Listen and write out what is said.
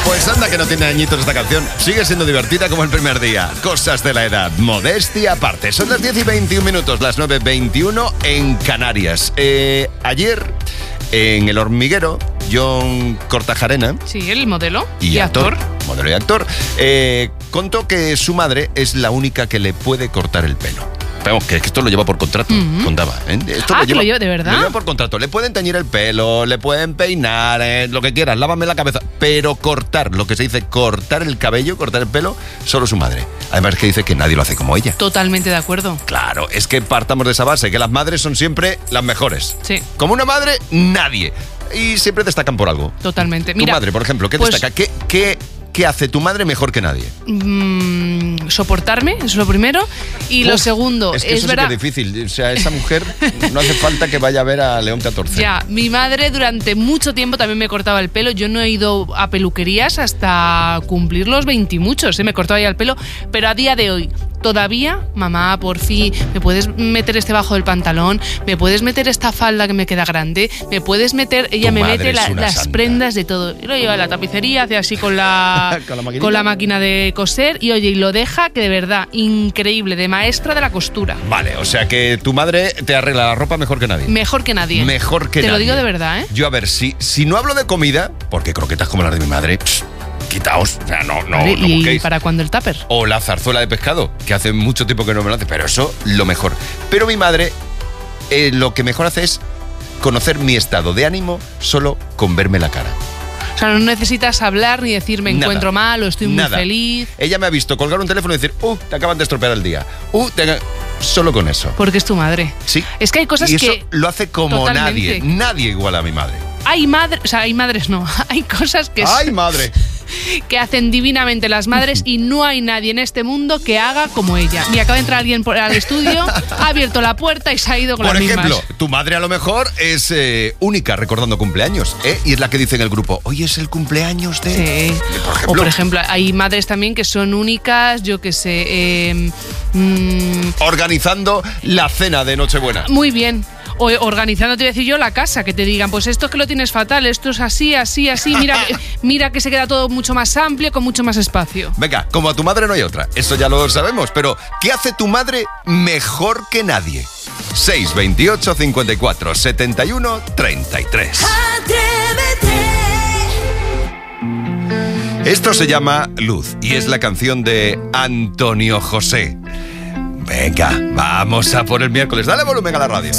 Pues anda que no tiene añitos esta canción. Sigue siendo divertida como el primer día. Cosas de la edad, modestia aparte. Son las 10:21, las 9:21 en Canarias. Ayer, en El Hormiguero, John Kortajarena... Sí, el modelo y actor. Modelo y actor. Contó que su madre es la única que le puede cortar el pelo. Pero que esto lo lleva por contrato, contaba. Esto lo lleva, ¿de verdad? Lo lleva por contrato. Le pueden teñir el pelo, le pueden peinar, lo que quieras, lávame la cabeza. Pero cortar, lo que se dice cortar el cabello, cortar el pelo, solo su madre. Además que dice que nadie lo hace como ella. Totalmente de acuerdo. Claro, es que partamos de esa base, que las madres son siempre las mejores. Sí. Como una madre, nadie. Y siempre destacan por algo. Totalmente. Tu madre, por ejemplo, ¿qué destaca? ¿Qué hace tu madre mejor que nadie? Soportarme, eso es lo primero. Y lo segundo, es que eso verdad. Sí que es difícil. O sea, esa mujer no hace falta que vaya a ver a León XIV. Ya, mi madre durante mucho tiempo también me cortaba el pelo. Yo no he ido a peluquerías hasta cumplir los 20 y muchos, me cortaba ya el pelo. Pero a día de hoy, todavía, mamá, por fin, ¿me puedes meter este bajo del pantalón? ¿Me puedes meter esta falda que me queda grande? ¿Me puedes meter? Ella me mete las prendas de todo. Y lo lleva a la tapicería, hace así con la máquina de coser y oye, y lo deja que de verdad, increíble, de maestra de la costura. Vale, o sea que tu madre te arregla la ropa mejor que nadie. Mejor que nadie. Mejor que nadie. Te lo digo de verdad, ¿eh? Yo, a ver, si no hablo de comida, porque croquetas como las de mi madre, quitaos, o sea, no ¿Y busquéis. para cuándo el tupper? O la zarzuela de pescado, que hace mucho tiempo que no me lo hace, pero eso, lo mejor. Pero mi madre, lo que mejor hace es conocer mi estado de ánimo solo con verme la cara. O sea, no necesitas hablar ni decir me encuentro mal o estoy muy feliz. Ella me ha visto colgar un teléfono y decir, te acaban de estropear el día. Solo con eso. Porque es tu madre. Sí. Es que hay cosas y eso que... lo hace como totalmente. Nadie igual a mi madre. Hay madres no. Hay cosas que... ¡Ay, madre! Que hacen divinamente las madres y no hay nadie en este mundo que haga como ella. Ni acaba de entrar alguien al estudio, ha abierto la puerta y se ha ido con las mismas. Por ejemplo, tu madre a lo mejor es única recordando cumpleaños, y es la que dice en el grupo, hoy es el cumpleaños de... Sí. Por ejemplo, hay madres también que son únicas, yo qué sé... organizando la cena de Nochebuena. Muy bien. O organizando, te voy a decir yo, la casa, que te digan, pues esto es que lo tienes fatal, esto es así, mira que se queda todo mucho más amplio, con mucho más espacio. Venga, como a tu madre no hay otra, eso ya lo sabemos, pero ¿qué hace tu madre mejor que nadie? 628 54 71 33. Esto se llama Luz y es la canción de Antonio José. Venga, vamos a por el miércoles. Dale volumen a la radio.